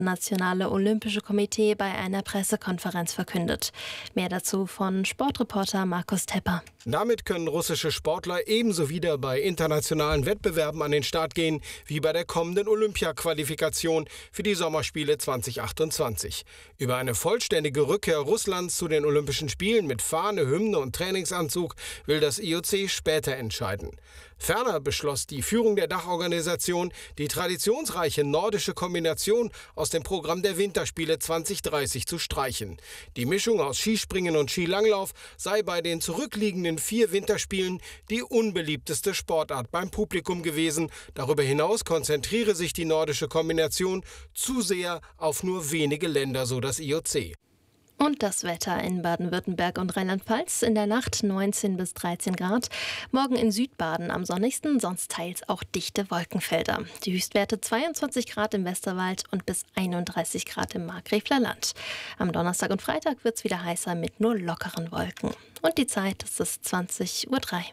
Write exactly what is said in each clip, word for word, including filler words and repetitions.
Nationale Olympische Komitee bei einer Pressekonferenz verkündet. Mehr dazu von Sportreporter Markus Tepper. Damit können russische Sportler ebenso wieder bei internationalen Wettbewerben an den Start gehen wie bei der kommenden Olympia-Qualifikation für die Sommerspiele zwanzig achtundzwanzig. Über eine vollständige Rückkehr Russlands zu den Olympischen Spielen mit Fahne, Hymne und Trainingsanzug will das I O C später entscheiden. Ferner beschloss die Führung der Dachorganisation, die traditionsreiche nordische Kombination aus dem Programm der Winterspiele zwanzig dreißig zu streichen. Die Mischung aus Skispringen und Skilanglauf sei bei den zurückliegenden vier Winterspielen die unbeliebteste Sportart beim Publikum gewesen. Darüber hinaus konzentriere sich die nordische Kombination zu sehr auf nur wenige Länder, so das I O C. Und das Wetter in Baden-Württemberg und Rheinland-Pfalz: in der Nacht neunzehn bis dreizehn Grad. Morgen in Südbaden am sonnigsten, sonst teils auch dichte Wolkenfelder. Die Höchstwerte zweiundzwanzig Grad im Westerwald und bis einunddreißig Grad im Markgräfler Land. Am Donnerstag und Freitag wird es wieder heißer mit nur lockeren Wolken. Und die Zeit, das ist zwanzig Uhr drei.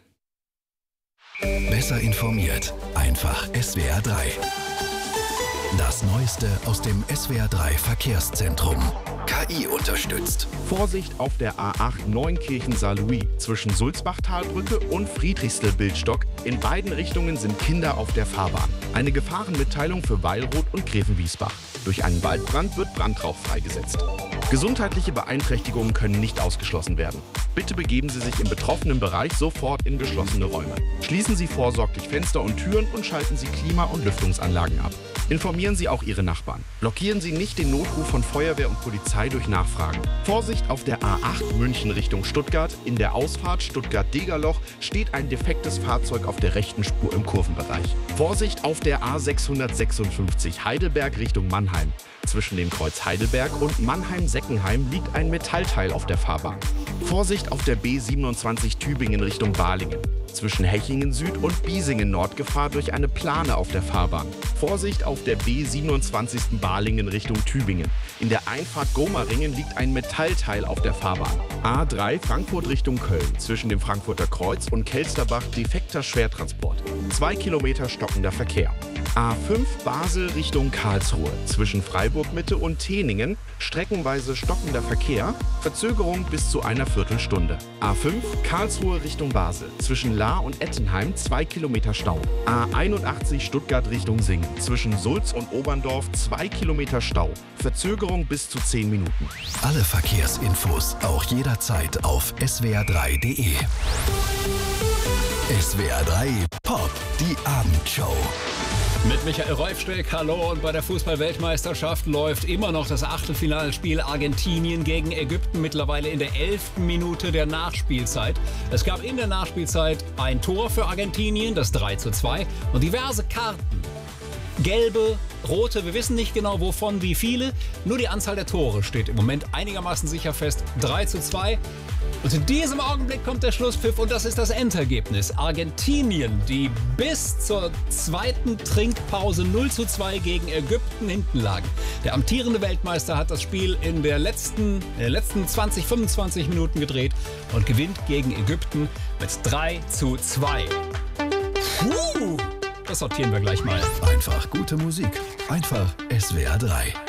Besser informiert, einfach S W R drei. Das Neueste aus dem S W R drei Verkehrszentrum. K I unterstützt. Vorsicht auf der A acht Neunkirchen-Saarlouis zwischen Sulzbachtalbrücke und Friedrichsl-Bildstock. In beiden Richtungen sind Kinder auf der Fahrbahn. Eine Gefahrenmitteilung für Weilroth und Gräfenwiesbach. Durch einen Waldbrand wird Brandrauch freigesetzt. Gesundheitliche Beeinträchtigungen können nicht ausgeschlossen werden. Bitte begeben Sie sich im betroffenen Bereich sofort in geschlossene Räume. Schließen Sie vorsorglich Fenster und Türen und schalten Sie Klima- und Lüftungsanlagen ab. Informieren Sie auch Ihre Nachbarn. Blockieren Sie nicht den Notruf von Feuerwehr und Polizei durch Nachfragen. Vorsicht auf der A acht München Richtung Stuttgart. In der Ausfahrt Stuttgart-Degerloch steht ein defektes Fahrzeug auf der rechten Spur im Kurvenbereich. Vorsicht auf der A sechshundertsechsundfünfzig Heidelberg Richtung Mannheim. Zwischen dem Kreuz Heidelberg und Mannheim-Seckenheim liegt ein Metallteil auf der Fahrbahn. Vorsicht auf der B siebenundzwanzig Tübingen Richtung Balingen. Zwischen Hechingen Süd und Biesingen Nord Gefahr durch eine Plane auf der Fahrbahn. Vorsicht auf der B siebenundzwanzig Balingen Richtung Tübingen. In der Einfahrt Gomaringen liegt ein Metallteil auf der Fahrbahn. A drei Frankfurt Richtung Köln. Zwischen dem Frankfurter Kreuz und Kelsterbach defekter Schwertransport. Zwei Kilometer stockender Verkehr. A fünf Basel Richtung Karlsruhe. Zwischen Freiburg Mitte und Teningen streckenweise stockender Verkehr. Verzögerung bis zu einer Viertelstunde. A fünf Karlsruhe Richtung Basel. Zwischen Lahr und Ettenheim zwei Kilometer Stau. A einundachtzig Stuttgart Richtung Singen. Zwischen Sulz und Oberndorf zwei Kilometer Stau. Verzögerung bis zu zehn Minuten. Alle Verkehrsinfos auch jederzeit auf S W R drei punkt de. S W R drei Pop, die Abendshow. Mit Michael Reufsteck, hallo. Und bei der Fußball-Weltmeisterschaft läuft immer noch das Achtelfinalspiel Argentinien gegen Ägypten, mittlerweile in der elften Minute der Nachspielzeit. Es gab in der Nachspielzeit ein Tor für Argentinien, das drei zu zwei, und diverse Karten. Gelbe, rote, wir wissen nicht genau wovon, wie viele. Nur die Anzahl der Tore steht im Moment einigermaßen sicher fest. drei zu zwei. Und in diesem Augenblick kommt der Schlusspfiff und das ist das Endergebnis. Argentinien, die bis zur zweiten Trinkpause null zu zwei gegen Ägypten hinten lagen. Der amtierende Weltmeister hat das Spiel in der letzten, in den letzten zwanzig, fünfundzwanzig Minuten gedreht und gewinnt gegen Ägypten mit drei zu zwei. Puh, das sortieren wir gleich mal. Einfach gute Musik. Einfach S W R drei.